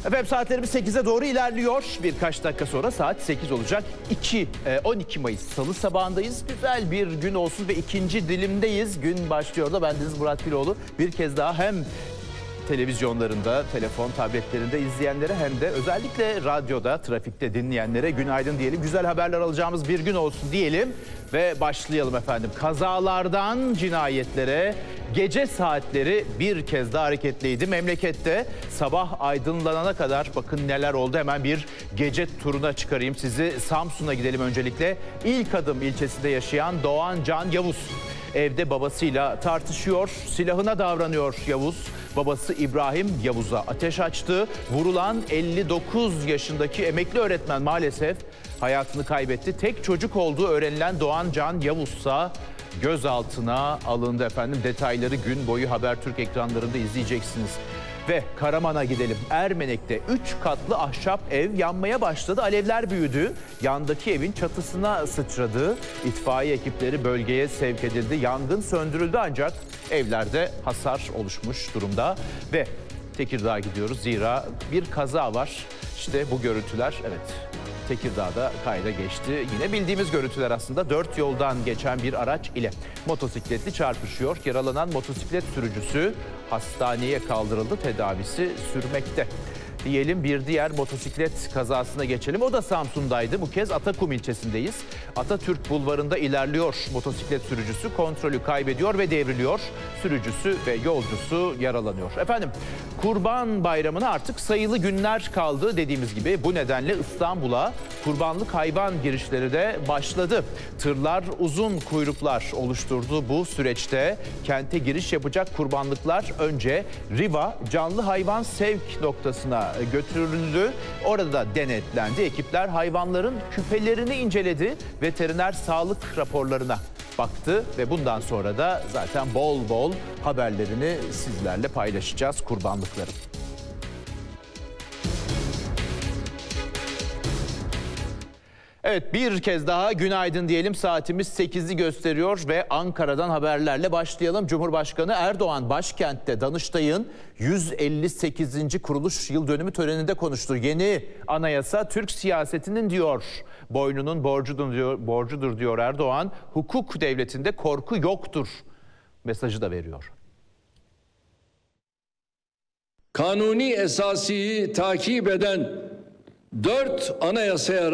Efendim saatlerimiz 8'e doğru ilerliyor. Birkaç dakika sonra saat 8 olacak. 12 Mayıs Salı sabahındayız. Güzel bir gün olsun ve ikinci dilimdeyiz. Gün başlıyor da bendeniz Murat Güloğlu. Bir kez daha hem televizyonlarında, telefon, tabletlerinde izleyenlere hem de özellikle radyoda, trafikte dinleyenlere günaydın diyelim. Güzel haberler alacağımız bir gün olsun diyelim ve başlayalım efendim. Kazalardan cinayetlere, gece saatleri bir kez daha hareketliydi. Memlekette sabah aydınlanana kadar bakın neler oldu. Hemen bir gece turuna çıkarayım sizi. Samsun'a gidelim öncelikle. İlk Adım ilçesinde yaşayan Doğan Can Yavuz evde babasıyla tartışıyor, silahına davranıyor Yavuz. Babası İbrahim Yavuz'a ateş açtı. Vurulan 59 yaşındaki emekli öğretmen maalesef hayatını kaybetti. Tek çocuk olduğu öğrenilen Doğan Can Yavuz'sa gözaltına alındı efendim. Detayları gün boyu Habertürk ekranlarında izleyeceksiniz. Ve Karaman'a gidelim. Ermenek'te 3 katlı ahşap ev yanmaya başladı. Alevler büyüdü. Yandaki evin çatısına sıçradı. İtfaiye ekipleri bölgeye sevk edildi. Yangın söndürüldü ancak evlerde hasar oluşmuş durumda. Ve Tekirdağ'a gidiyoruz. Zira bir kaza var. İşte bu görüntüler, evet, Tekirdağ'da kayda geçti. Yine bildiğimiz görüntüler aslında. 4 yoldan geçen bir araç ile motosikletli çarpışıyor. Yaralanan motosiklet sürücüsü hastaneye kaldırıldı. Tedavisi sürmekte. Diyelim bir diğer motosiklet kazasına geçelim. O da Samsun'daydı. Bu kez Atakum ilçesindeyiz. Atatürk Bulvarı'nda ilerliyor motosiklet sürücüsü. Kontrolü kaybediyor ve devriliyor. Sürücüsü ve yolcusu yaralanıyor. Efendim, Kurban Bayramı'na artık sayılı günler kaldı dediğimiz gibi. Bu nedenle İstanbul'a kurbanlık hayvan girişleri de başladı. Tırlar uzun kuyruklar oluşturdu bu süreçte. Kente giriş yapacak kurbanlıklar önce Riva Canlı Hayvan Sevk noktasına götürüldü. Orada denetlendi. Ekipler hayvanların küpelerini inceledi. Veteriner sağlık raporlarına baktı ve bundan sonra da zaten bol bol haberlerini sizlerle paylaşacağız kurbanlıkların. Evet, bir kez daha günaydın diyelim. Saatimiz 8'i gösteriyor ve Ankara'dan haberlerle başlayalım. Cumhurbaşkanı Erdoğan başkentte Danıştay'ın 158. kuruluş yıl dönümü töreninde konuştu. Yeni anayasa Türk siyasetinin diyor boynunun borcudur diyor Erdoğan. Hukuk devletinde korku yoktur mesajı da veriyor. Kanuni esasiyi takip eden 4 anayasaya